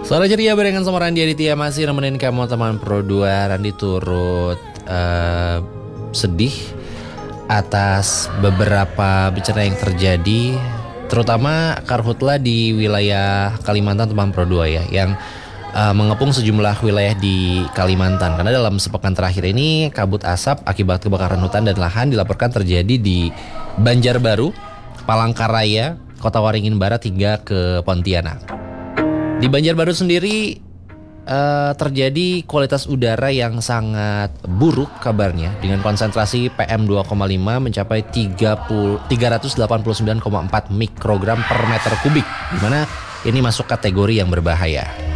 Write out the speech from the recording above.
Sore ceria barengan sama Randi Aditya masih nemenin kamu teman Pro 2. Randi turut sedih atas beberapa bencana yang terjadi, terutama karhutla di wilayah Kalimantan teman Pro 2 ya, yang mengepung sejumlah wilayah di Kalimantan. Karena dalam sepekan terakhir ini kabut asap akibat kebakaran hutan dan lahan dilaporkan terjadi di Banjarbaru, Palangkaraya, Kota Waringin Barat hingga ke Pontianak. Di Banjarbaru sendiri terjadi kualitas udara yang sangat buruk kabarnya, dengan konsentrasi PM 2,5 mencapai 389,4 mikrogram per meter kubik, di mana ini masuk kategori yang berbahaya.